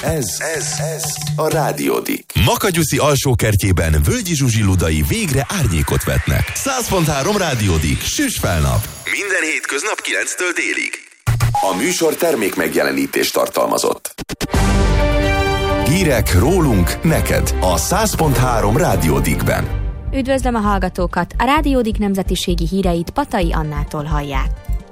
Ez a Rádiódik. Makanyuszi alsókertjében Völgyi Zsuzsi ludai végre árnyékot vetnek. 100.3 Rádiódik, süss fel nap. Minden hétköznap 9-től délig. A műsor termék megjelenítést tartalmazott. Hírek rólunk, neked a 100.3 Rádiódikben. Üdvözlöm a hallgatókat! A Rádiódik nemzetiségi híreit Patai Annától hallják.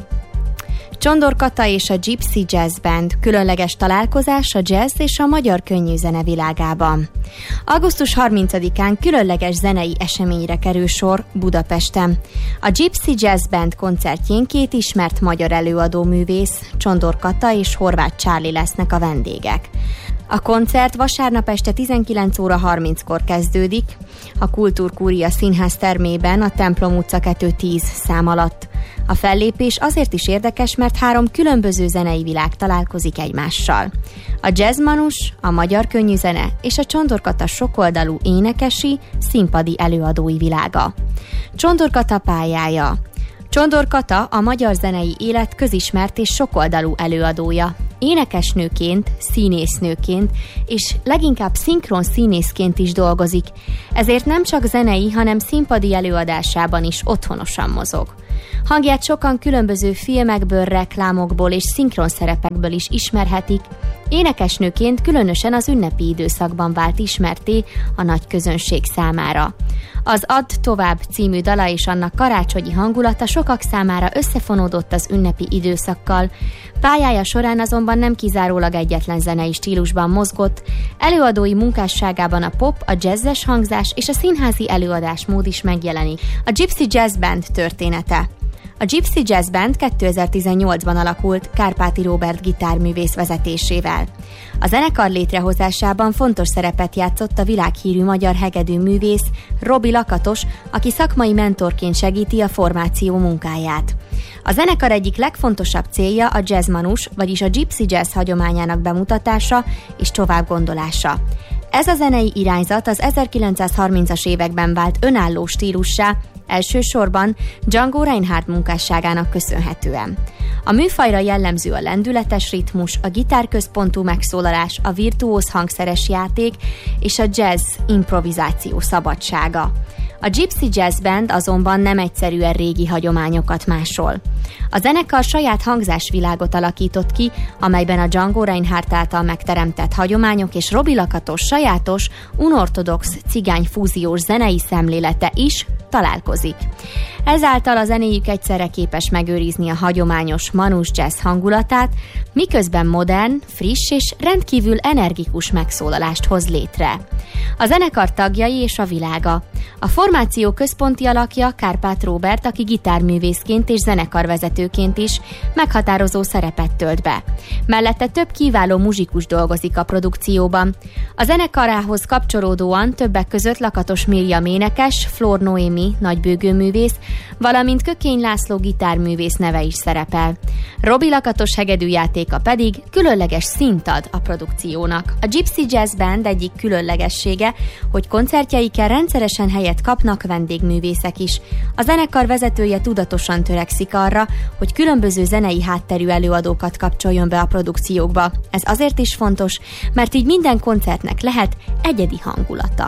Csondor Kata és a Gypsy Jazz Band különleges találkozás a jazz és a magyar könnyűzene világában. Augusztus 30-án különleges zenei eseményre kerül sor Budapesten. A Gypsy Jazz Band koncertjén két ismert magyar előadóművész, Csondor Kata és Horváth Csárli lesznek a vendégek. A koncert vasárnap este 19 óra 30-kor kezdődik, a Kultúrkúria Színház termében a Templom utca 210 szám alatt. A fellépés azért is érdekes, mert 3 különböző zenei világ találkozik egymással. A jazzmanus, a magyar könnyűzene és a Csondor Kata sokoldalú énekesi, színpadi előadói világa. Csondor Kata pályája. Csondor Kata a magyar zenei élet közismert és sokoldalú előadója. Énekesnőként, színésznőként és leginkább szinkron színészként is dolgozik, ezért nem csak zenei, hanem színpadi előadásában is otthonosan mozog. Hangját sokan különböző filmekből, reklámokból és szinkron szerepekből is ismerhetik, énekesnőként különösen az ünnepi időszakban vált ismertté a nagy közönség számára. Az Add tovább című dala és annak karácsonyi hangulata sokak számára összefonódott az ünnepi időszakkal, pályája során azonban nem kizárólag egyetlen zenei stílusban mozgott, előadói munkásságában a pop, a jazzes hangzás és a színházi előadásmód is megjelenik. A Gypsy Jazz Band története. A Gypsy Jazz Band 2018-ban alakult Kárpáti Róbert gitárművész vezetésével. A zenekar létrehozásában fontos szerepet játszott a világhírű magyar hegedűművész Robi Lakatos, aki szakmai mentorként segíti a formáció munkáját. A zenekar egyik legfontosabb célja a jazzmanus, vagyis a gypsy jazz hagyományának bemutatása és továbbgondolása. Ez a zenei irányzat az 1930-as években vált önálló stílussá, elsősorban Django Reinhardt munkásságának köszönhetően. A műfajra jellemző a lendületes ritmus, a gitárközpontú megszólalás, a virtuóz hangszeres játék és a jazz improvizáció szabadsága. A Gypsy Jazz Band azonban nem egyszerűen régi hagyományokat másol. A zenekar saját hangzásvilágot alakított ki, amelyben a Django Reinhardt által megteremtett hagyományok és Robi Lakatos sajátos, unortodox cigány fúziós zenei szemlélete is találkozik. Ezáltal a zenéjük egyszerre képes megőrizni a hagyományos manus jazz hangulatát, miközben modern, friss és rendkívül energikus megszólalást hoz létre. A zenekar tagjai és a világa. A formáció központi alakja Kárpát Róbert, aki gitárművészként és zenekarvezetőként is meghatározó szerepet tölt be. Mellette több kiváló muzsikus dolgozik a produkcióban. A zenekarához kapcsolódóan többek között Lakatos Mirjam énekes, Flór Noémi nagybőgőművész, valamint Kökény László gitárművész neve is szerepel. Robi Lakatos hegedűjátéka pedig különleges színt ad a produkciónak. A Gypsy Jazz Band egyik különlegessége, hogy koncertjeikkel rendszeresen helyet kapnak vendégművészek is. A zenekar vezetője tudatosan törekszik arra, hogy különböző zenei hátterű előadókat kapcsoljon be a produkciókba. Ez azért is fontos, mert így minden koncertnek lehet egyedi hangulata.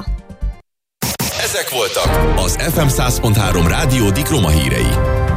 Ezek voltak az FM 100.3 Rádiódik roma hírei.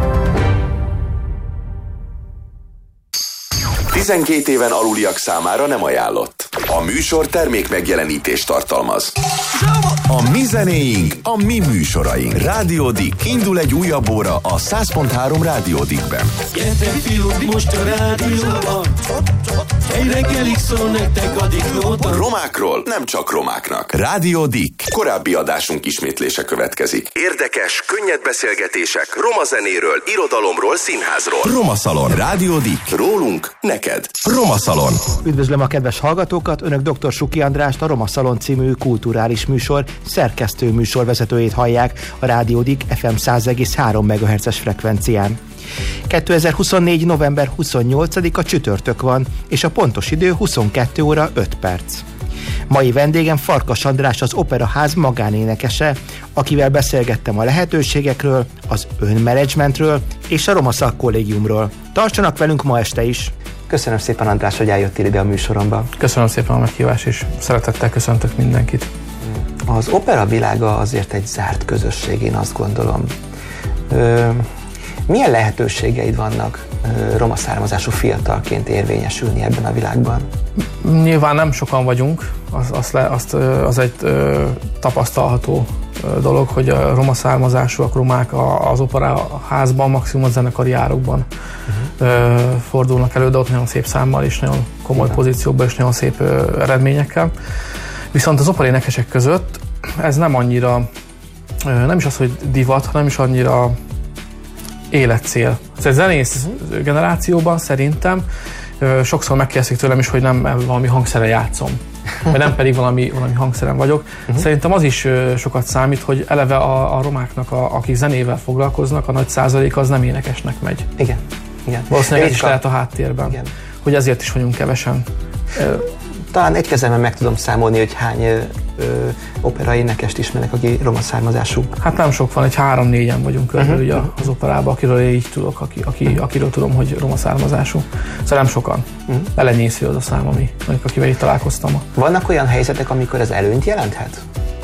12 éven aluliak számára nem ajánlott. A műsor termék megjelenítést tartalmaz. A mi zenéink, a mi műsoraink. Rádiódik. Indul egy újabb óra a 100.3 Rádiódikben. Gyertek fiúk, most a rádióban. Egy reggelig szól nektek a diklóban. Romákról nem csak romáknak. Rádiódik. Korábbi adásunk ismétlése következik. Érdekes, könnyed beszélgetések roma zenéről, irodalomról, színházról. Roma Szalon. Rádiódik. Rólunk, neked. Roma Szalon. Üdvözlöm a kedves hallgatókat, Önök dr. Suki Andrást, a Roma Szalon című kulturális műsor szerkesztő műsorvezetőjét hallják a Rádiódik FM 100,3 MHz-es frekvencián. 2024. november 28-a csütörtök van, és a pontos idő 22 óra 5 perc. Mai vendégem Farkas András, az Operaház magánénekese, akivel beszélgettem a lehetőségekről, az önmenedzsmentről és a Roma Szakkollégiumról. Tartsanak velünk ma este is! Köszönöm szépen, András, hogy eljöttél ide a műsoromba. Köszönöm szépen a meghívást, és szeretettel köszöntök mindenkit. Az opera világa azért egy zárt közösség, én azt gondolom. Milyen lehetőségeid vannak roma származású fiatalként érvényesülni ebben a világban? Nyilván nem sokan vagyunk, az egy tapasztalható dolog, hogy a roma származásúak, romák az operaházban, maximum a zenekari árokban fordulnak elő, de ott nagyon szép számmal és nagyon komoly pozíciókban és nagyon szép eredményekkel. Viszont az operaénekesek között ez nem annyira, nem is az, hogy divat, hanem is annyira életcél. Ez zenész generációban szerintem sokszor megkérdezik tőlem is, hogy nem valami hangszeren játszom, vagy nem pedig valami hangszeren vagyok. Szerintem az is sokat számít, hogy eleve a romáknak, akik zenével foglalkoznak, a nagy százalék az nem énekesnek megy. Igen. Valószínűleg ez is lehet a háttérben, igen. Hogy ezért is vagyunk kevesen. Talán egy kezemben meg tudom számolni, hogy hány operaénekest ismerek, aki roma származású. Hát nem sok van, egy 3-4-en vagyunk körülbelül az operában, akiről így tudok, akiről tudom, hogy roma származású. Szóval nem sokan. Elenyésző az a szám, akivel itt találkoztam. Vannak olyan helyzetek, amikor ez előnyt jelenthet?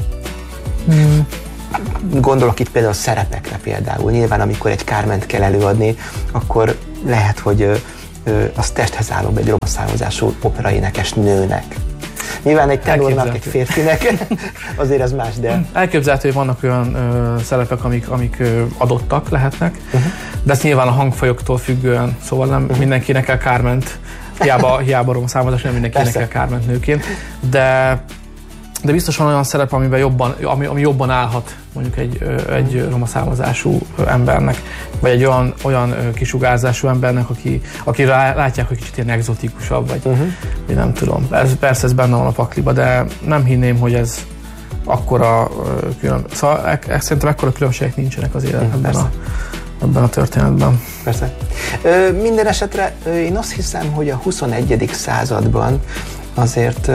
Gondolok itt például a szerepekre például. Nyilván, amikor egy Carment kell előadni, akkor lehet, hogy az testhez állóbb egy roma származású operaénekes nőnek. Nyilván egy tenornak, egy férfinek, azért ez más, de... Elképzelhető, hogy vannak olyan szerepek, amik adottak lehetnek, de ez nyilván a hangfajoktól függően, szóval nem mindenkinek kell Carment, hiába roma származás, nem mindenkinek kell Carment nőként, de biztos van olyan szerep, ami jobban állhat mondjuk egy roma származású embernek, vagy egy olyan kisugárzású embernek, aki látják, hogy kicsit ilyen egzotikusabb, vagy nem tudom. Persze ez benne van a pakliba, de nem hinném, hogy ez akkora különbség. Szóval szerintem ekkora különbségek nincsenek az életben ebben a történetben. Persze. Minden esetre én azt hiszem, hogy a 21. században azért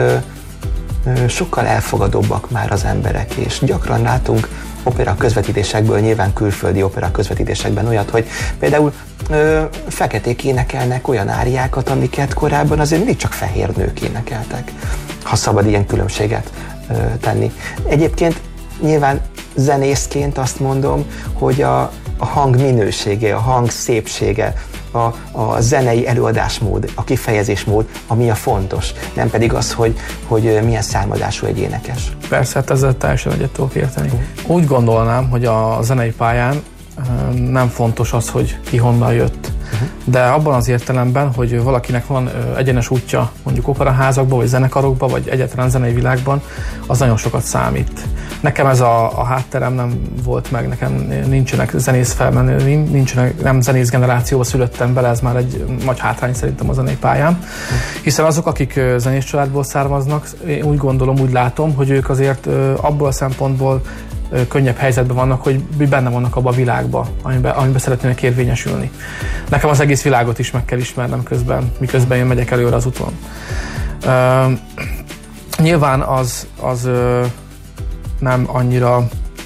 sokkal elfogadóbbak már az emberek, és gyakran látunk opera közvetítésekből, nyilván külföldi opera közvetítésekben olyat, hogy például feketék énekelnek olyan áriákat, amiket korábban azért mindig csak fehér nők énekeltek, ha szabad ilyen különbséget tenni. Egyébként nyilván zenészként azt mondom, hogy a hang minősége, a hang szépsége, a zenei előadásmód, a kifejezésmód, ami a fontos, nem pedig az, hogy milyen származású egy énekes. Persze, hát ezzel teljesen egyet tudok érteni. Úgy gondolnám, hogy a zenei pályán nem fontos az, hogy ki honnan jött. De abban az értelemben, hogy valakinek van egyenes útja mondjuk operaházakba, vagy zenekarokba, vagy egyáltalán zenei világban, az nagyon sokat számít. Nekem ez a hátterem nem volt meg, nekem nincsenek zenész felmenő, nem zenész generációba születtem bele, ez már egy nagy hátrány szerintem a zenei pályán. Hiszen azok, akik zenész családból származnak, én úgy gondolom, úgy látom, hogy ők azért abból a szempontból könnyebb helyzetben vannak, hogy benne vannak abban a világban, amiben szeretnének érvényesülni. Nekem az egész világot is meg kell ismernem miközben én megyek előre az úton. Nyilván az nem annyira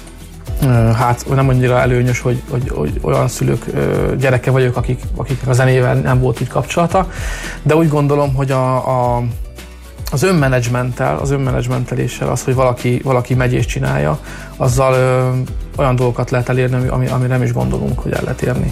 előnyös, hogy olyan szülők gyereke vagyok, akik a zenével nem volt úgy kapcsolata, de úgy gondolom, hogy az önmenedzsmenteléssel, az, hogy valaki megy és csinálja, azzal olyan dolgokat lehet elérni, amire nem is gondolunk, hogy el lehet érni.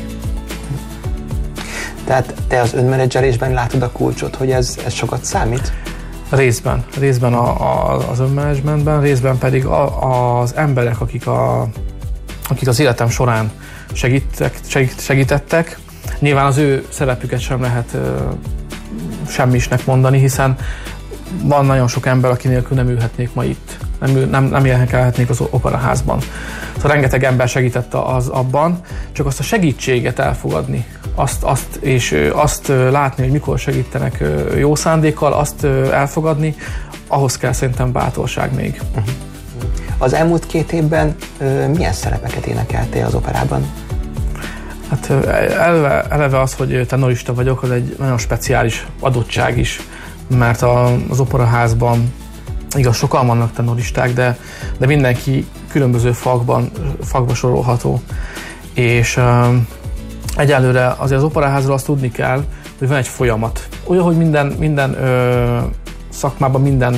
Tehát te az önmenedzselésben látod a kulcsot, hogy ez sokat számít? Részben az önmenedzsmentben, részben pedig az emberek, akik az életem során segítettek. Nyilván az ő szerepüket sem lehet semmisnek mondani, hiszen van nagyon sok ember, aki nélkül nem ülhetnék ma itt, nem élhetnék az operaházban. Szóval rengeteg ember segített abban, csak azt a segítséget elfogadni, azt látni, hogy mikor segítenek jó szándékkal, azt elfogadni, ahhoz kell szerintem bátorság még. Az elmúlt 2 évben milyen szerepeket énekeltél az operában? Hát eleve az, hogy tenorista vagyok, az egy nagyon speciális adottság is, mert az operaházban igaz, sokan vannak tenoristák, de mindenki különböző fagba sorolható. És egyelőre azért az operaházról azt tudni kell, hogy van egy folyamat. Olyan, hogy minden szakmában, minden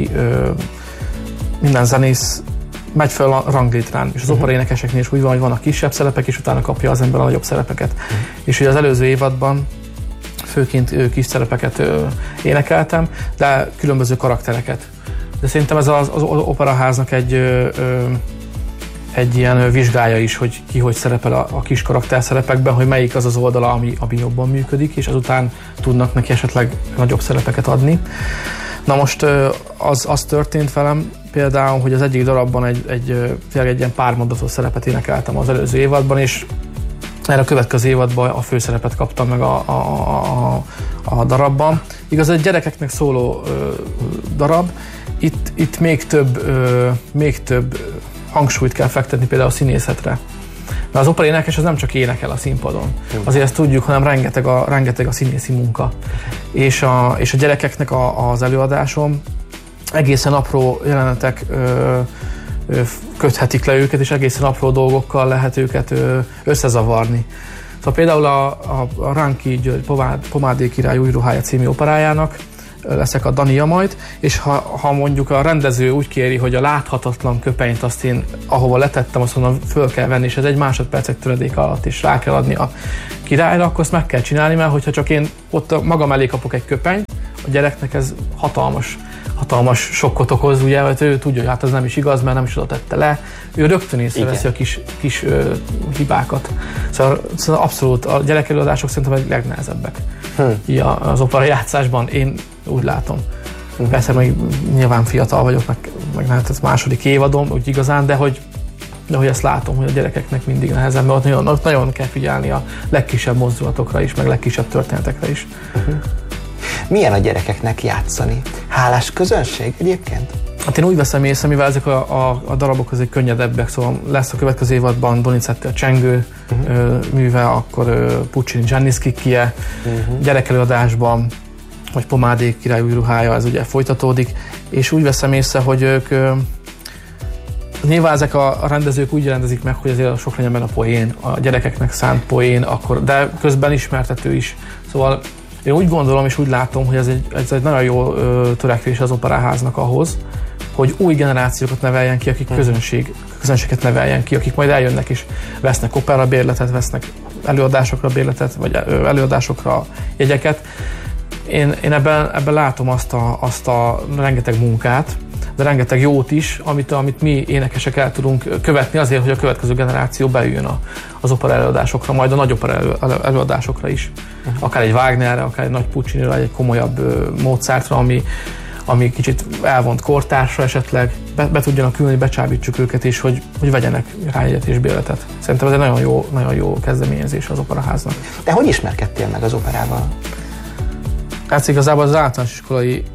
zenész megy fel a ranglétrán, és az operaénekeseknél is úgy van, hogy vannak kisebb szerepek, és utána kapja az ember a nagyobb szerepeket. És ugye az előző évadban főként kis szerepeket énekeltem, de különböző karaktereket. De szerintem ez az operaháznak egy ilyen vizsgája is, hogy ki hogy szerepel a kis karakterszerepekben, hogy melyik az az oldala, ami abban működik, és azután tudnak neki esetleg nagyobb szerepeket adni. Na most az történt velem például, hogy az egyik darabban egy ilyen pármondatos szerepet énekeltem az előző évadban, és erre a következő évadban a főszerepet kaptam meg a darabban. Igaz, egy gyerekeknek szóló darab, itt még több hangsúlyt kell fektetni például a színészetre. Mert az operaénekes az nem csak énekel a színpadon, azért ezt tudjuk, hanem rengeteg a színészi munka. És a gyerekeknek az előadásom egészen apró jelenetek köthetik le őket, és egészen apró dolgokkal lehet őket összezavarni. Szóval például a Ránki György Pomádé király új ruhája című operájának leszek a Dania majd, és ha mondjuk a rendező úgy kéri, hogy a láthatatlan köpenyt azt én ahova letettem, azt onnan föl kell venni, és ez egy másodpercek töredék alatt is rá kell adni a királyra, akkor azt meg kell csinálni, mert hogyha csak én ott magam elé kapok egy köpenyt, a gyereknek ez hatalmas sokkot okoz, ugye, hogy ő tudja, hogy hát ez nem is igaz, mert nem is oda tette le. Ő rögtön észreveszi a kis hibákat. Szóval abszolút a gyerekelőadások szerintem a legnehezebbek az opera játszásban, én úgy látom. Persze még nyilván fiatal vagyok, meg lehet ez második évadom, úgy igazán, de hogy ezt látom, hogy a gyerekeknek mindig nehezebb, mert ott nagyon kell figyelni a legkisebb mozdulatokra is, meg legkisebb történetekre is. Milyen a gyerekeknek játszani? Hálás közönség egyébként? Hát én úgy veszem észre, mivel ezek a darabok azért könnyedebbek, szóval lesz a következő évadban Donizetti a Csengő műve, akkor Puccini Giannischicchie, gyerekelőadásban, vagy Pomádé király új ruhája, ez ugye folytatódik, és úgy veszem észre, hogy ők nyilván ezek a rendezők úgy rendezik meg, hogy azért sok legyen benne a poén, a gyerekeknek szánt poén, de közben ismertető is. Szóval én úgy gondolom és úgy látom, hogy ez egy nagyon jó törekvés az operáháznak ahhoz, hogy új generációkat neveljen ki, akik közönséget neveljen ki, akik majd eljönnek és vesznek operabérletet, vesznek előadásokra bérletet, vagy előadásokra jegyeket. Én ebben látom azt a rengeteg munkát, de rengeteg jót is, amit mi énekesek el tudunk követni azért, hogy a következő generáció beüljön az opera előadásokra, majd a nagy opera előadásokra is. Akár egy Wagnerre, akár egy nagy Puccinira, egy komolyabb Mozartra, ami kicsit elvont kortársra esetleg, be tudjanak ülni, becsábítsuk őket, és hogy vegyenek rájegyet és bérletet. Szerintem ez egy nagyon jó kezdeményezés az operaháznak. De hogy ismerkedtél meg az operával? Ez igazából az általános iskolai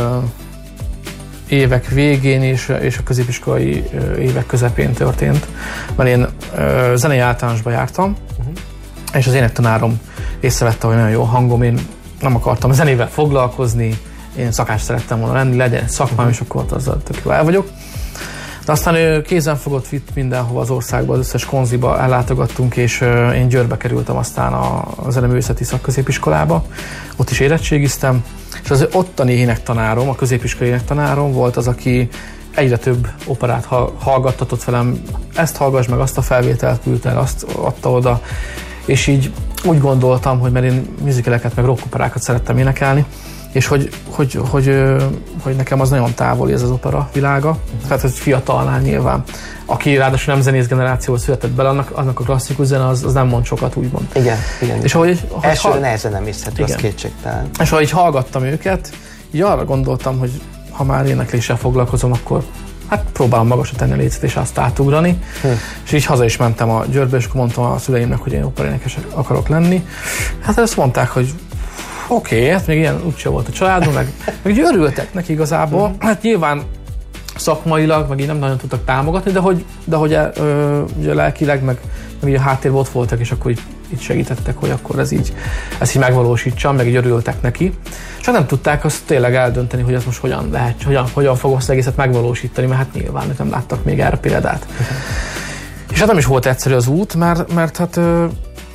évek végén és a középiskolai évek közepén történt, mert én zenei általánosba jártam, és az énektanárom észrevette, hogy nagyon jó hangom, én nem akartam zenével foglalkozni, én szakács szerettem volna lenni, legyen szakmám, és akkor azzal tök jó el vagyok. De aztán ő kézen fogott, vitt mindenhova az országba, az összes konziba ellátogattunk, és én Győrbe kerültem aztán a zeneművészeti szakközépiskolába, ott is érettségiztem, és az ottani énektanárom, a középiskolai énektanárom volt az, aki egyre több operát hallgattatott velem, ezt hallgass meg, azt a felvételt küldte el, azt adta oda, és így úgy gondoltam, hogy mert én musicaleket meg rockoperákat szerettem énekelni, és hogy nekem az nagyon távoli ez az opera világa, tehát ez fiatalnál nyilván. Aki ráadásul nem zenész generációval született bele, annak a klasszikus zene az nem mond sokat, úgymond. Igen. És elsőre nehezen nem észhető, az kétségtelen. És ahogy hallgattam őket, így arra gondoltam, hogy ha már énekléssel foglalkozom, akkor hát próbálom magasra tenni a lécet és azt átugrani. És így haza is mentem a Győrbe, és akkor mondtam a szüleimnek, hogy én operaénekes akarok lenni. Hát ezt mondták, hogy oké, hát még ilyen úgyse volt a családban, meg örültek neki igazából. Hát nyilván szakmailag, meg így nem nagyon tudtak támogatni, de hogy ugye lelkileg, meg így a háttérben ott voltak, és akkor így segítettek, hogy akkor ez így megvalósítsam, meg így örültek neki. Csak nem tudták azt tényleg eldönteni, hogy ez most hogyan lehet, hogyan fogom azt egészet megvalósítani, mert hát nyilván nem láttak még erre példát. És hát nem is volt egyszerű az út, mert hát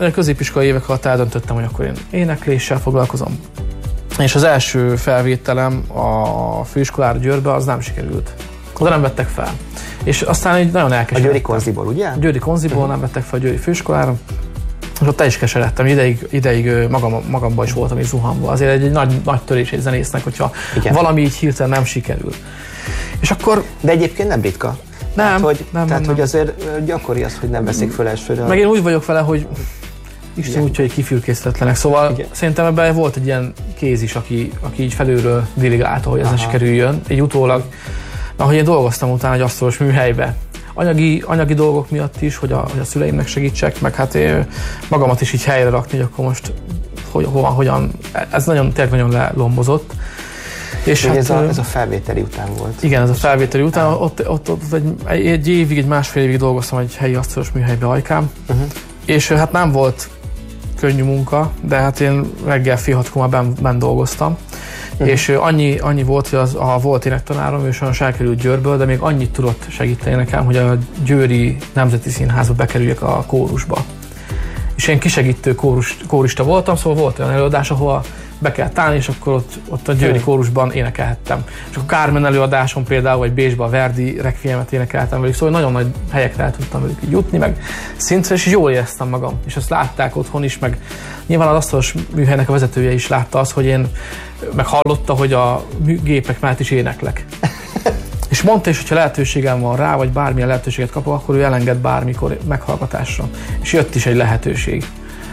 a középiskolai évek alatt eldöntöttem, hogy akkor én énekléssel foglalkozom. És az első felvételem a főiskolára Győrbe, az nem sikerült. Oda nem vettek fel. És aztán így nagyon elkeseredtem. A Győri Konziból, ugye? A Győri Konziból nem vettek fel a Győri főiskolára. És ott el is keseredtem. Ideig magamban is voltam így zuhanva. Azért egy nagy törés egy zenésznek, hogyha valami így hirtelen nem sikerül. És akkor... De egyébként nem ritka. Nem. Hogy azért gyakori az, hogy nem veszik föl elsőre. Meg én úgy vagyok vele, hogy Isten útja, hogy kifürkésztetlenek. Szóval szerintem ebben volt egy ilyen kéz is, aki így felülről dirigálta, hogy ez ne sikerüljön. Így utólag, ahogy én dolgoztam utána egy asztalos műhelybe, anyagi dolgok miatt is, hogy a szüleimnek segítsek, meg hát magamat is így helyre rakni, hogy akkor most hogyan, ez tényleg nagyon lelombozott. És hát, ez a felvételi után volt. Igen, ez a felvételi után. Ott egy évig, egy másfél évig dolgoztam egy helyi asztalos műhelybe Ajkán, és hát nem volt könnyű munka, de hát én reggel fél 6-kor már benn dolgoztam. És annyi volt, hogy a volt énektanárom, ő sajnos elkerült Győrből, de még annyit tudott segíteni nekem, hogy a Győri Nemzeti Színházba bekerüljek a kórusba. És én kisegítő kórista voltam, szóval volt olyan előadás, ahol be kellett állni, és akkor ott a Győri kórusban énekelhettem. És a Carmen előadáson például, vagy Bécsben a Verdi Requiemet énekeltem velük, szóval nagyon nagy helyekre el tudtam velük jutni, meg szintre, és jól éreztem magam. És ezt látták otthon is, meg nyilván az asztalos műhelynek a vezetője is látta azt, hogy én meg hallotta, hogy a gépek mellett is éneklek. És mondta is, hogyha lehetőségem van rá, vagy bármilyen lehetőséget kapok, akkor ő elenged bármikor meghallgatásra. És jött is egy lehetőség.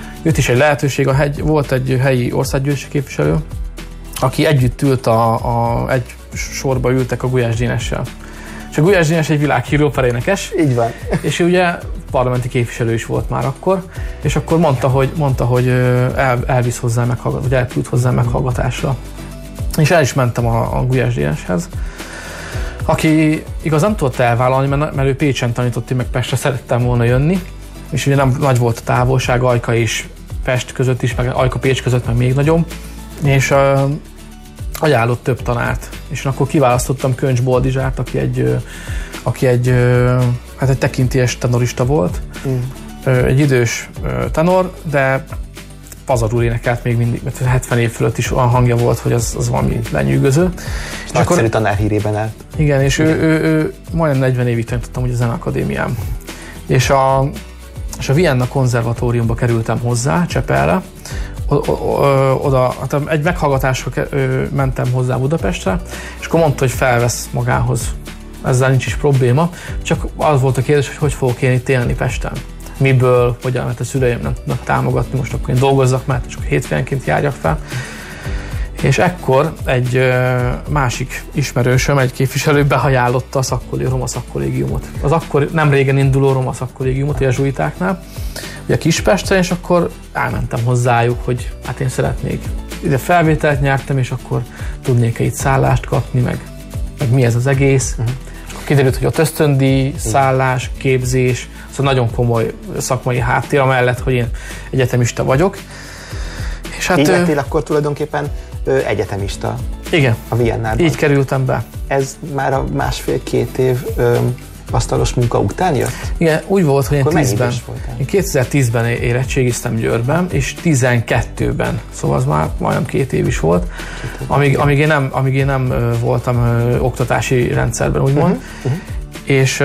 Volt egy helyi országgyűlési képviselő, aki együtt ült, egy sorba ültek a Gulyás Dénessel. És a Gulyás Dénes egy világhírű operaénekes. Így van. És ő ugye parlamenti képviselő is volt már akkor, és akkor mondta, hogy elvisz hozzá meghallgatásra, vagy elküld hozzá meghallgatásra. És el is mentem a Gulyás Déneshez, aki igaz nem tudott elvállalni, mert ő Pécsen tanított, én meg Pestre szerettem volna jönni, és ugye nem nagy volt a távolság, Ajka és Pest között is, meg Ajka-Pécs között meg még nagyobb, és ajánlott több tanárt, és akkor kiválasztottam Köncs Boldizsárt, aki egy tekintélyes tenorista volt, egy idős tenor, de pazarul énekelt még mindig, mert 70 év fölött is olyan hangja volt, hogy az valami lenyűgöző. Nagyszerű tanárhírében állt. Igen, és ő majdnem 40 évig tanítottam ugye a Zeneakadémián. És a Vienna konzervatóriumba kerültem hozzá, Csepelre. Oda, hát egy meghallgatásra mentem hozzá Budapestre, és akkor mondta, hogy felvesz magához. Ezzel nincs is probléma. Csak az volt a kérdés, hogy fogok én itt élni Pesten. Miből, hogyan, mert a szüleim nem tudnak támogatni, most akkor én dolgozzak, mert csak hétfőnként járjak fel. És ekkor egy másik ismerősöm, egy képviselő beajánlotta a Roma szakkollégiumot. Az akkor nem régen induló Roma szakkollégiumot, a jezsuitáknál, ugye Kispesten, és akkor elmentem hozzájuk, hogy hát én szeretnék. Ide felvételt nyertem, és akkor tudnék-e itt szállást kapni, meg mi ez az egész. Akkor kiderült, hogy ott ösztöndíj, szállás, képzés, szóval nagyon komoly szakmai háttér, amellett, hogy én egyetemista vagyok. És hát, így lettél akkor tulajdonképpen egyetemista. Igen, a Viennában. Így kerültem be. Ez már a 1,5-2 év asztalos munka után jött? Igen, úgy volt, hogy én 2010-ben érettségiztem Győrben, és 12-ben, szóval az már majdnem 2 év is volt, amíg én nem voltam oktatási rendszerben, úgymond. És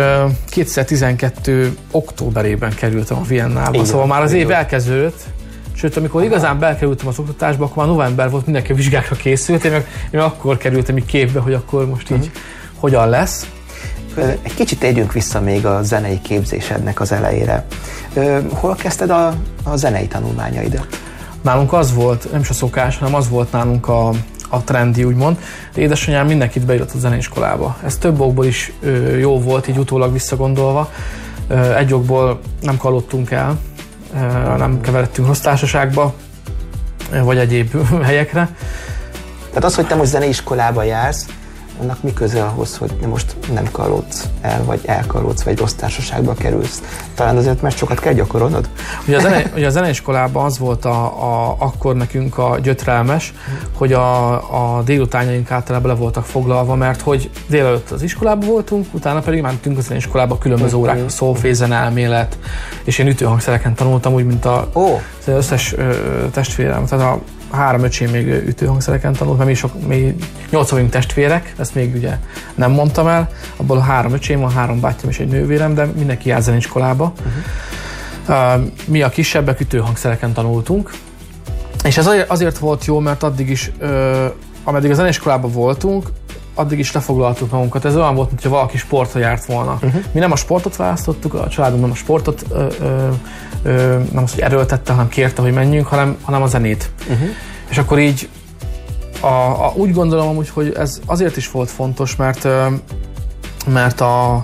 2012 októberében kerültem a Viennába, szóval már az év elkezdődött. Sőt, amikor igazán bekerültem az oktatásba, akkor már november volt, mindenki a vizsgákra készült, én meg akkor kerültem így képbe, hogy akkor most így hogyan lesz. Egy kicsit térjünk vissza még a zenei képzésednek az elejére. Hol kezdted a zenei tanulmányaidat? Nálunk az volt, nem is a szokás, hanem az volt nálunk a trendi, úgymond. Édesanyám mindenkit beírt a zeneiskolába. Ez több okból is jó volt, így utólag visszagondolva. Egy okból nem kallottunk el, nem keveredtünk rossz társaságba, vagy egyéb helyekre. Tehát az, hogy te most zeneiskolába jársz, annak mi köze ahhoz, hogy most nem kallódsz el, vagy elkallódsz, vagy rossz társaságba kerülsz? Talán azért, mert sokat kell gyakorolnod? Ugye a zeneiskolában az volt akkor nekünk a gyötrelmes, hogy a délutánjaink általában le voltak foglalva, mert hogy délelőtt az iskolában voltunk, utána pedig mentünk a zeneiskolába különböző órákra, szólfézen elmélet, és én ütőhangszereken tanultam, úgy, mint az összes testvérem. Tehát a 3 öcsém még ütőhangszereken tanult, mert mi 8 vagyunk testvérek, ezt még ugye nem mondtam el, abból a 3 öcsém van, 3 bátyám és egy nővérem, de mindenki jár zeneiskolába. Mi a kisebbek ütőhangszereken tanultunk, és ez azért volt jó, mert addig is, ameddig a zeneiskolában voltunk, addig is lefoglaltuk magunkat. Ez olyan volt, mintha valaki sportra járt volna. Mi nem a sportot választottuk, a családunk nem a sportot nem az, hogy erőltette, hanem kérte, hogy menjünk, hanem a zenét. És akkor így úgy gondolom amúgy, hogy ez azért is volt fontos, mert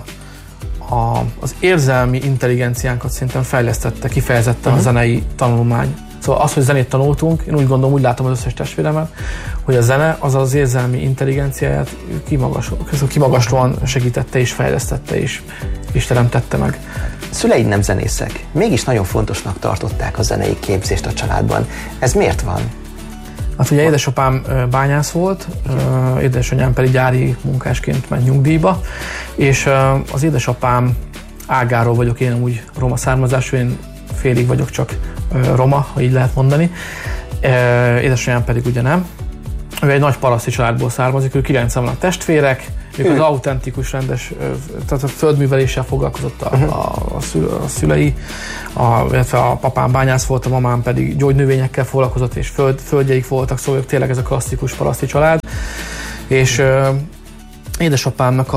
az érzelmi intelligenciánkat szerintem fejlesztette kifejezetten a zenei tanulmány. Szóval az, hogy zenét tanultunk, én úgy gondolom, úgy látom az összes testvéremet, hogy a zene az érzelmi intelligenciáját kimagaslóan segítette és fejlesztette és teremtette meg. Szüleid nem zenészek, mégis nagyon fontosnak tartották a zenei képzést a családban. Ez miért van? Hát ugye édesapám bányász volt, édesanyám pedig gyári munkásként ment nyugdíjba, és az édesapám ágáról vagyok én úgy roma származású, én félig vagyok csak roma, ha így lehet mondani. Édesanyám pedig ugye nem. Ő egy nagy paraszti családból származik, ő 9 vannak testvérek, ők az autentikus, rendes, tehát a földműveléssel foglalkozott a szülei, illetve a papám bányász volt, a mamám pedig gyógynövényekkel foglalkozott, és földjeik voltak, szóval tényleg ez a klasszikus paraszti család. És édesapámnak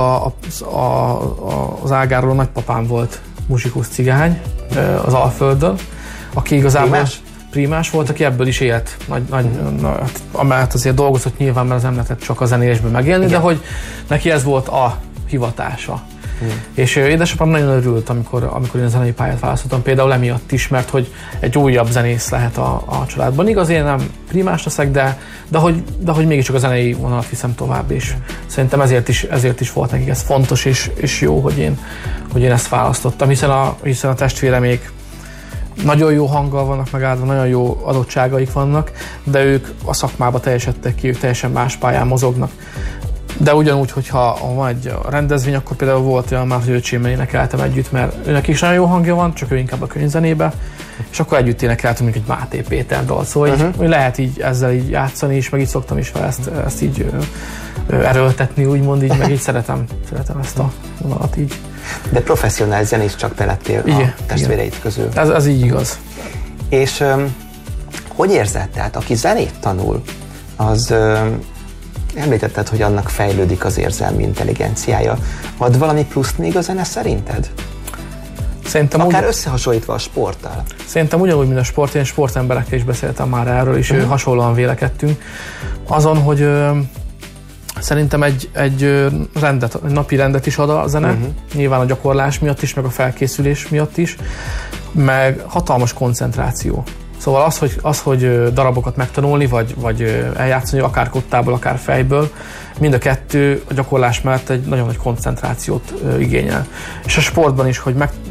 az ágáról nagypapám volt muzsikus cigány az Alföldön, aki igazából prímás volt, aki ebből is élt. Amellett azért dolgozott nyilván, mert az nem lehetett csak a zenélésből megélni, de hogy neki ez volt a hivatása. És édesapám nagyon örült, amikor én a zenei pályát választottam, például emiatt is, mert hogy egy újabb zenész lehet a családban. Igaz, én nem primás leszek, de hogy mégiscsak a zenei vonalat viszem tovább, és szerintem ezért is volt nekik ez fontos és jó, hogy én ezt választottam, hiszen a testvéremék nagyon jó hanggal vannak megáldva, nagyon jó adottságaik vannak, de ők a szakmába teljesedtek ki, ők teljesen más pályán mozognak. De ugyanúgy, hogyha van egy rendezvény, akkor például volt olyan már, hogy öcsémmel énekeltem együtt, mert őnek is nagyon jó hangja van, csak ő inkább a könyvzenébe, és akkor együtt énekeltünk, mint egy Máté Péter dalt. Szóval így lehet így ezzel így játszani is, meg így szoktam is fel ezt így erőltetni, úgymond így, meg így szeretem ezt a vonalat így. De professzionális zenész csak te lettél a testvéreid közül. Ez így igaz. És hogy érzed? Tehát aki zenét tanul, az említetted, hogy annak fejlődik az érzelmi intelligenciája. Ad valami pluszt még a zene szerinted? Szerintem akár összehasonlítva a sporttal. Szerintem ugyanúgy, mint a sport, én sportemberekkel is beszéltem már erről, és hasonlóan vélekedtünk. Azon, hogy szerintem egy napi rendet is ad a zene, nyilván a gyakorlás miatt is, meg a felkészülés miatt is, meg hatalmas koncentráció. Szóval az, hogy darabokat megtanulni, vagy eljátszani, akár kottából, akár fejből, mind a kettő a gyakorlás mellett egy nagyon nagy koncentrációt igényel. És a sportban is,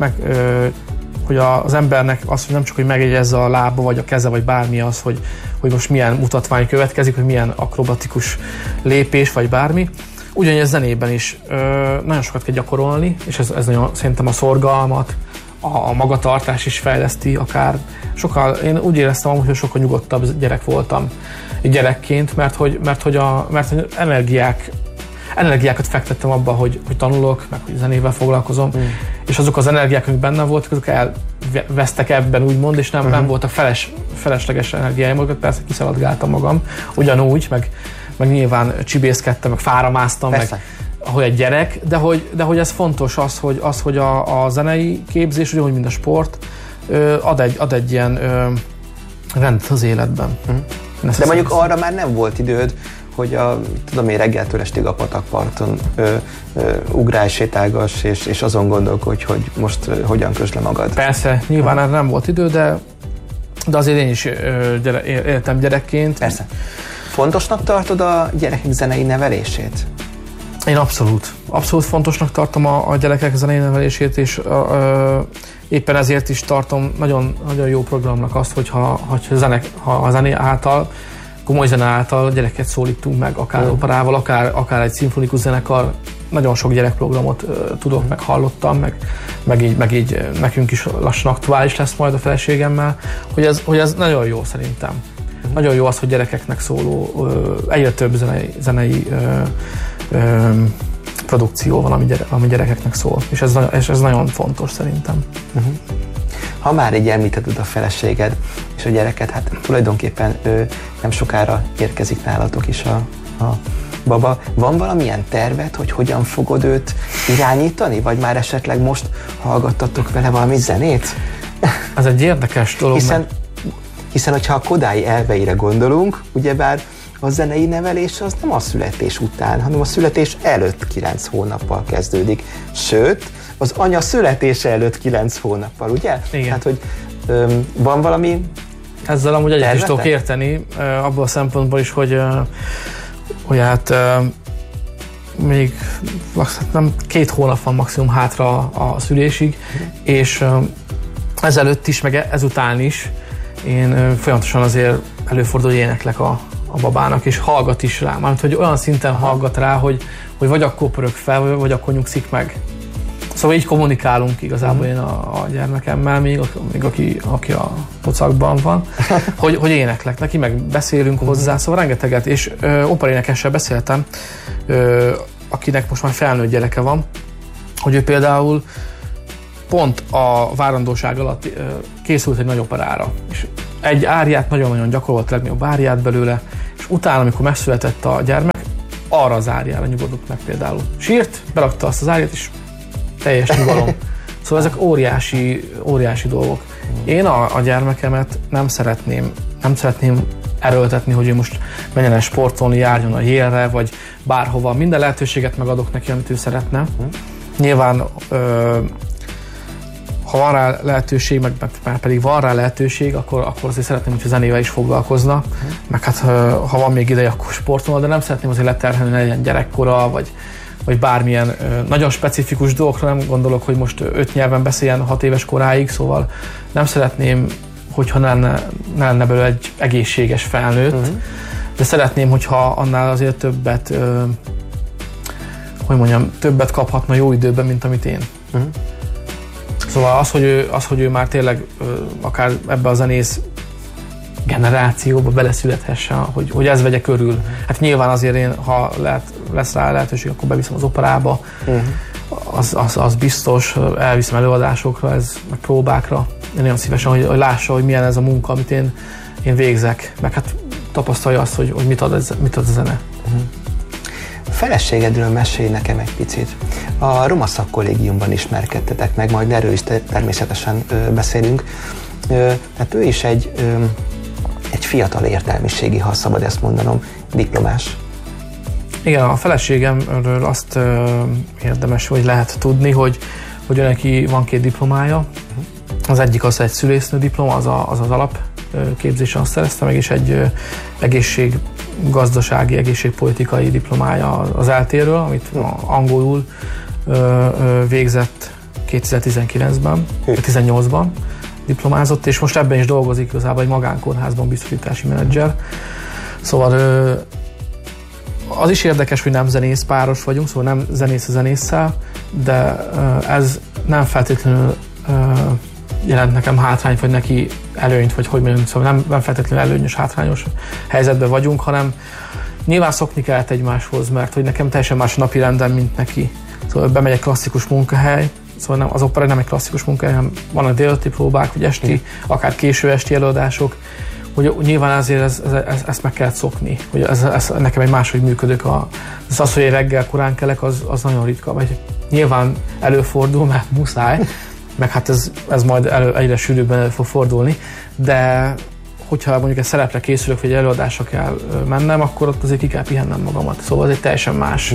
hogy az embernek az, hogy nem csak, hogy megjegyezze a lába, vagy a keze, vagy bármi az, hogy most milyen mutatvány következik, hogy milyen akrobatikus lépés, vagy bármi. Ugyanígy a zenében is nagyon sokat kell gyakorolni, és ez nagyon, szerintem a szorgalmat, a magatartás is fejleszti akár. Én úgy éreztem, hogy sokkal nyugodtabb gyerek voltam gyerekként, mert hogy energiákat fektettem abba, hogy tanulok, meg hogy zenével foglalkozom, és azok az energiák, amik benne voltak, azok elvesztek ebben úgymond, és nem voltak felesleges energiáim, persze kiszaladgáltam magam ugyanúgy, meg nyilván csibészkedtem, meg fáramáztam, meg ahogy egy gyerek, de hogy ez fontos hogy a zenei képzés, ugyanúgy, mint a sport, ad egy ilyen rendet az életben. De mondjuk arra már nem volt időd, hogy én reggeltől estig a patakparton ugrálj, sétálgass, és azon gondolkodj, hogy most hogyan közd le magad. Persze, nyilván erre nem volt idő, de azért én is éltem gyerekként. Persze. Fontosnak tartod a gyerekek zenei nevelését? Én abszolút fontosnak tartom a gyerekek zenei nevelését, és éppen ezért is tartom nagyon, nagyon jó programnak azt, hogyha a zené által, komoly zene által gyereket szólítunk meg, akár operával, akár egy szimfonikus zenekar. Nagyon sok gyerekprogramot tudok, meg hallottam, meg így nekünk is lassan aktuális lesz majd a feleségemmel, hogy ez nagyon jó szerintem. Nagyon jó az, hogy gyerekeknek szóló, egyre több zenei produkció van, ami gyerekeknek szól, és ez nagyon fontos szerintem. Ha már így említetted a feleséged és a gyereket, hát tulajdonképpen nem sokára érkezik nálatok is a baba. Van valamilyen terved, hogy hogyan fogod őt irányítani, vagy már esetleg most hallgattatok vele valami zenét? Ez egy érdekes dolog. Hiszen hogyha a Kodály elveire gondolunk, ugyebár a zenei nevelés az nem a születés után, hanem a születés előtt 9 hónappal kezdődik. Sőt, az anya születése előtt 9 hónappal, ugye? Igen. Hát, hogy van valami ezzel amúgy egyet is tudok érteni, abból a szempontból is, hogy hát még nem 2 hónap van maximum hátra a szülésig, és ezelőtt is, meg ezután is én folyamatosan azért előfordul, hogy éneklek a babának, és hallgat is rá. Mármint, hogy olyan szinten hallgat rá, hogy vagy akkor pörög fel, vagy akkor nyugszik meg. Szóval így kommunikálunk igazából én a gyermekemmel, még aki a pocakban van, hogy éneklek neki, meg beszélünk hozzá, szóval rengeteget. És operaénekessel beszéltem, akinek most már felnőtt gyereke van, hogy ő például pont a várandóság alatt készült egy nagy operára. És egy áriát nagyon-nagyon gyakorolt, a legnagyobb áriát belőle, és utána, amikor megszületett a gyermek, arra az áriára nyugodott meg például. Sírt, berakta azt az áriát, és teljes nyugalom. Szóval ezek óriási dolgok. Én a gyermekemet nem szeretném erőltetni, hogy ő most menjen el sportolni, járjon a Yale-re, vagy bárhova. Minden lehetőséget megadok neki, amit ő szeretne. Nyilván ha van rá lehetőség, meg pedig van rá lehetőség, akkor azért szeretném, hogy a zenével is foglalkozna. Meg hát ha van még ideje, akkor sportolna, de nem szeretném azért leterhelni, hogy legyen gyerekkora, vagy bármilyen nagyon specifikus dolgokra nem gondolok, hogy most 5 nyelven beszéljen 6 éves koráig, szóval nem szeretném, hogyha ne lenne belőle egy egészséges felnőtt, de szeretném, hogyha annál azért többet kaphatna jó időben, mint amit én. Szóval az, hogy ő már tényleg akár ebbe a zenész generációba beleszülethessen, hogy ez vegye körül. Hát nyilván azért én, ha lesz rá lehetőség, akkor beviszem az operába, az biztos, elviszem előadásokra, meg próbákra. Én nagyon szívesen, hogy lássa, hogy milyen ez a munka, amit én végzek, meg hát tapasztalja azt, hogy mit ad a zene. A feleségedről mesélj nekem egy picit. A Roma Szakkollégiumban ismerkedtetek meg, majd erről is természetesen beszélünk. Tehát ő is egy fiatal értelmiségi, ha szabad ezt mondanom, diplomás. Igen, a feleségemről azt érdemes, hogy lehet tudni, hogy neki van 2 diplomája. Az egyik az egy szülésznő diploma, az alapképzésen azt szerezte meg, és egy egészséggazdasági, egészségpolitikai diplomája az eltéről, amit angolul végzett 2019-ben, 18-ban diplomázott, és most ebben is dolgozik igazából egy magánkórházban biztosítási menedzser. Szóval az is érdekes, hogy nem zenész páros vagyunk, szóval nem zenész a zenésszel, de ez nem feltétlenül jelent nekem hátrányt, vagy neki előnyt, vagy hogy mondjam, szóval nem feltétlenül előnyös, hátrányos helyzetben vagyunk, hanem nyilván szokni kellett egymáshoz, mert hogy nekem teljesen más a napi rendem, mint neki. Szóval bemegy egy klasszikus munkahely, szóval az opera nem egy klasszikus munkahely, hanem vannak délelőtti próbák, vagy esti, akár késő esti előadások, hogy nyilván azért ezt meg kellett szokni, hogy ez nekem egy máshogy működik. Az, hogy reggel korán kelek, az nagyon ritka, vagy nyilván előfordul, mert muszáj, meg hát ez majd egyre sűrűbben elő fog fordulni, de hogyha mondjuk egy szerepre készülök, vagy egy előadásra kell mennem, akkor ott azért ki kell pihennem magamat. Szóval ez egy teljesen más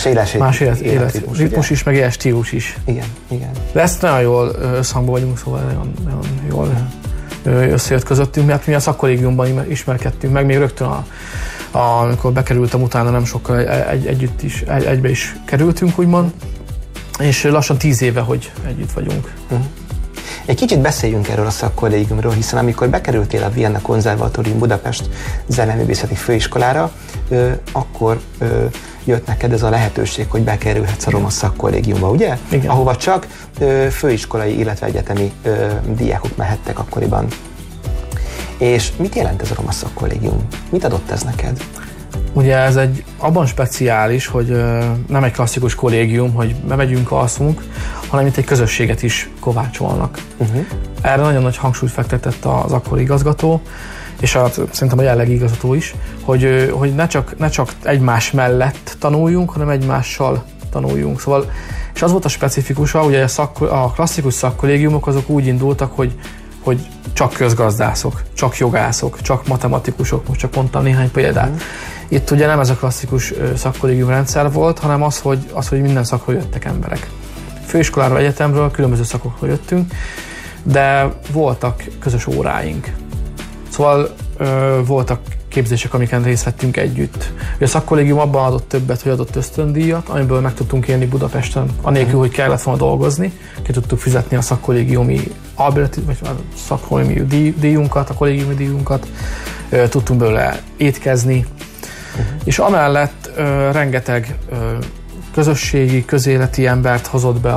életritmus is, meg ilyen stílus is. Igen. De ezt nagyon jól összhangban vagyunk, szóval nagyon jól összejött közöttünk, mert mi a szakkollégiumban ismerkedtünk meg, még rögtön amikor bekerültem, utána nem sokkal egybe is kerültünk, úgymond, és lassan 10 éve, hogy együtt vagyunk. Egy kicsit beszéljünk erről a szakkollégiumról, hiszen amikor bekerültél a Vienna Konzervatórium Budapest Zeneművészeti Főiskolára, akkor jött neked ez a lehetőség, hogy bekerülhetsz a Roma Szakkollégiumba, ugye? Igen. Ahova csak főiskolai, illetve egyetemi diákok mehettek akkoriban. És mit jelent ez a Roma Szakkollégium? Mit adott ez neked? Ugye ez abban speciális, hogy nem egy klasszikus kollégium, hogy bemegyünk, alszunk, hanem itt egy közösséget is kovácsolnak. Erre nagyon nagy hangsúlyt fektetett az akkori igazgató, és szerintem a jelenlegi igazgató is, hogy ne csak egymás mellett tanuljunk, hanem egymással tanuljunk. Szóval, és az volt a specifikusa, ugye a klasszikus szakkollégiumok azok úgy indultak, hogy csak közgazdászok, csak jogászok, csak matematikusok, most csak mondtam néhány példát. Itt ugye nem ez a klasszikus szakkollégium rendszer volt, hanem az, hogy minden szakról jöttek emberek. Főiskoláról, egyetemről, különböző szakokról jöttünk, de voltak közös óráink. Szóval voltak képzések, amiken részt vettünk együtt. A szakkollégium abban adott többet, hogy adott ösztöndíjat, amiből meg tudtunk élni Budapesten, anélkül, hogy kellett volna dolgozni. Ki tudtuk fizetni a szakkollégiumi vagy a szakkollégiumi díjunkat, a kollégiumi díjunkat, tudtunk belőle étkezni, és amellett rengeteg közösségi, közéleti embert hozott be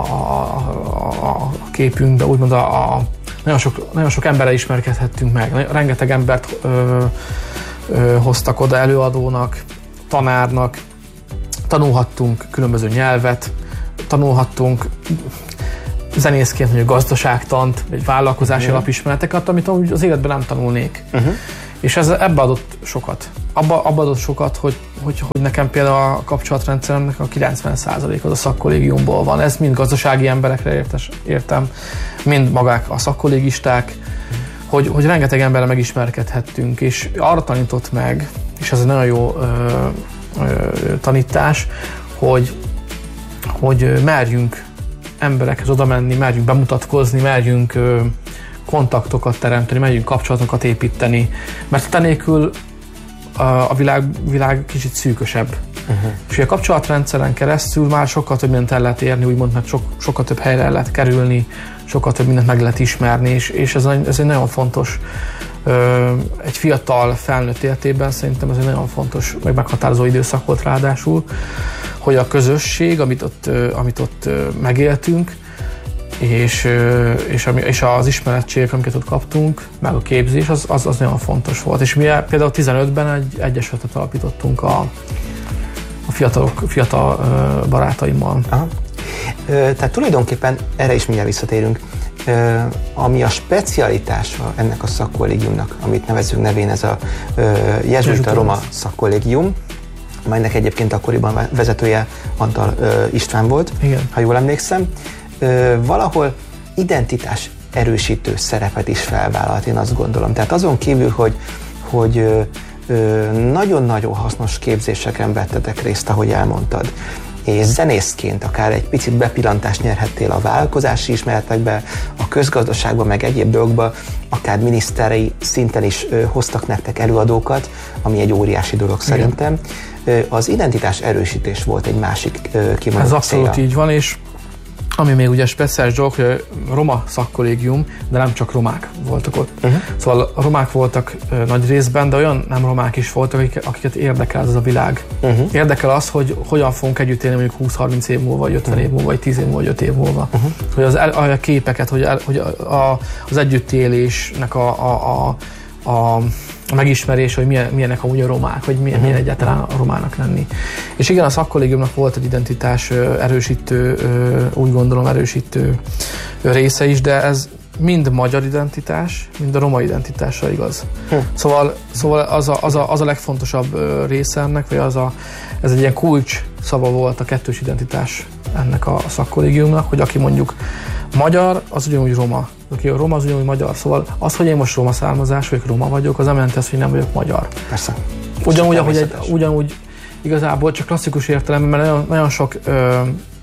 a képünkbe, úgymond nagyon sok emberrel ismerkedhettünk meg, rengeteg embert hoztak oda előadónak, tanárnak, tanulhattunk különböző nyelvet, tanulhattunk zenészként mondjuk gazdaságtant, vagy vállalkozási alapismereteket, amit az életben nem tanulnék. És ez ebbe adott sokat. Abba adott sokat, hogy nekem például a kapcsolatrendszeremnek a 90% az a szakkollégiumból van. Ez mind gazdasági emberekre értem, mind magák a szakkollégisták, hogy rengeteg emberrel megismerkedhettünk, és arra tanított meg, és ez egy nagyon jó tanítás, hogy merjünk emberekhez oda menni, merjünk bemutatkozni, merjünk kontaktokat teremteni, merjünk kapcsolatokat építeni, mert tenélkül a világ kicsit szűkösebb. És a kapcsolatrendszeren keresztül már sokkal több mindent el lehet érni, úgymond, mert sokkal több helyre el lehet kerülni, sokkal több mindent meg lehet ismerni, és ez egy nagyon fontos, egy fiatal felnőtt életében szerintem ez egy nagyon fontos, meg meghatározó időszak volt ráadásul, hogy a közösség, amit ott megéltünk, és az ismerettségek, amiket ott kaptunk, meg a képzés, az nagyon fontos volt. És mi például 15-ben egy egyesületet alapítottunk a fiatal barátaimmal. Aha. Tehát tulajdonképpen erre is mindjárt visszatérünk. Ami a specialitása ennek a szakkollégiumnak, amit nevezünk nevén, ez a Jezsuita Roma Szakkollégium, amelynek egyébként akkoriban vezetője Antal István volt, igen, ha jól emlékszem, valahol identitás erősítő szerepet is felvállalt, én azt gondolom. Tehát azon kívül, hogy nagyon-nagyon hasznos képzéseken vettetek részt, ahogy elmondtad, és zenészként akár egy picit bepillantást nyerhettél a vállalkozási ismeretekbe, a közgazdaságba, meg egyéb dolgokba, akár miniszteri szinten is hoztak nektek előadókat, ami egy óriási dolog szerintem. Az identitás erősítés volt egy másik kimondott célja. Ez abszolút így van, és ami még ugye speciális dolog, hogy a Roma Szakkollégium, de nem csak romák voltak ott. Szóval a romák voltak nagy részben, de olyan nem romák is voltak, akiket érdekel ez a világ. Érdekel az, hogy hogyan fogunk együtt élni mondjuk 20-30 év múlva, vagy 50 év múlva, vagy 10 év múlva, vagy 5 év múlva. Hogy a képeket, hogy az együttélésnek a megismerés, hogy milyenek amúgy a romák, hogy milyen egyáltalán a romának lenni. És igen, a szakkollégiumnak volt egy identitás erősítő, úgy gondolom erősítő része is, de ez mind magyar identitás, mind a roma identitásra igaz. Szóval az a legfontosabb része ennek, vagy ez egy ilyen kulcs szava volt a kettős identitás ennek a szakkollégiumnak, hogy aki mondjuk magyar, az ugyanúgy roma. Aki a roma, az ugyanúgy magyar. Szóval az, hogy én most roma származás, vagy roma vagyok, az nem jelenti azt, hogy nem vagyok magyar. Persze. Ugyanúgy igazából csak klasszikus értelemben, mert nagyon sok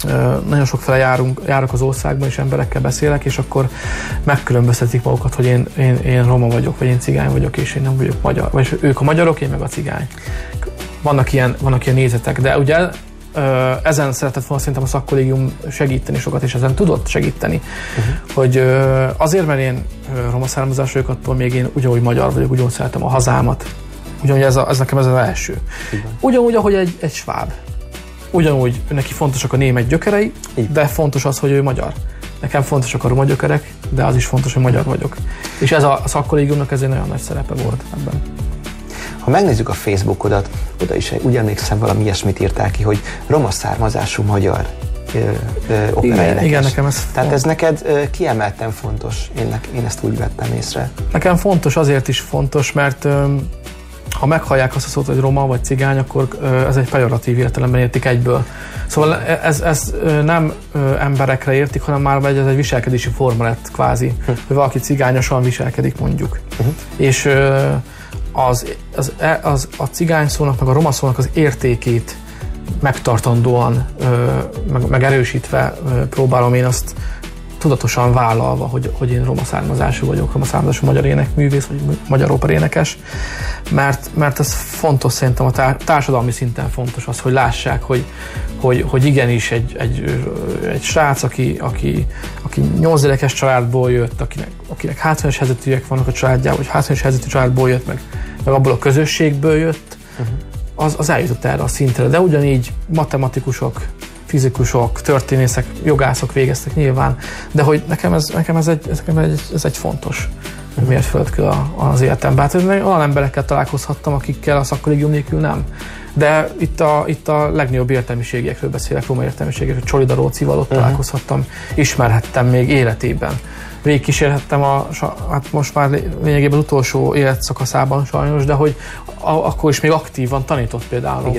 nagyon sok fele járok az országban, és emberekkel beszélek, és akkor megkülönböztetik magukat, hogy én roma vagyok, vagy én cigány vagyok, és én nem vagyok magyar. Vagy ők a magyarok, én meg a cigány. Vannak ilyen nézetek, de ugye ezen szeretett volna szerintem a szakkollégium segíteni sokat, és ezen tudott segíteni, hogy azért, mert én roma származású vagyok, attól még én ugyanúgy magyar vagyok, ugyanúgy szeretem a hazámat. Ugyanúgy ez nekem ez az első. Ugyanúgy, ahogy egy sváb. Ugyanúgy neki fontosak a német gyökerei, de fontos az, hogy ő magyar. Nekem fontosak a roma gyökerek, de az is fontos, hogy magyar vagyok. És ez a szakkollégiumnak ez egy nagyon nagy szerepe volt ebben. Ha megnézzük a Facebookodat, oda is úgy emlékszem, valami ilyesmit írtál ki, hogy roma származású magyar operaénekes. Igen, nekem ez Tehát ez neked kiemelten fontos, én ezt úgy vettem észre. Nekem fontos, azért is fontos, mert ha meghallják azt a szót, hogy roma vagy cigány, akkor ez egy pejoratív értelemben értik egyből. Szóval ez nem emberekre értik, hanem már ez egy viselkedési forma lett kvázi, hogy valaki cigányosan viselkedik mondjuk. És a cigány szónak, meg a roma szónak az értékét megtartandóan, meg erősítve próbálom én azt tudatosan vállalva, hogy én roma származású vagyok, roma származású magyar énekművész, vagy magyar operénekes, mert ez fontos szerintem, a társadalmi szinten fontos az, hogy lássák, hogy igenis egy srác, aki 8 gyerekes családból jött, akinek hátrányos helyzetűek vannak a családjában, vagy hátrányos helyzetű családból jött, meg abból a közösségből jött, az eljutott erre a szintre. De ugyanígy matematikusok, fizikusok, történészek, jogászok végeztek nyilván, de hogy nekem ez egy fontos mérföldkő az életemben. Hát olyan emberekkel találkozhattam, akikkel a szakkollégium nélkül nem. De itt a legnagyobb értelmiségiekről beszélek, roma értelmiségiekről, Csolida Rócival ott találkozhattam, ismerhettem még életében. Végigkísérhettem hát most már lényegében az utolsó életszakaszában sajnos, de hogy akkor is még aktívan tanított például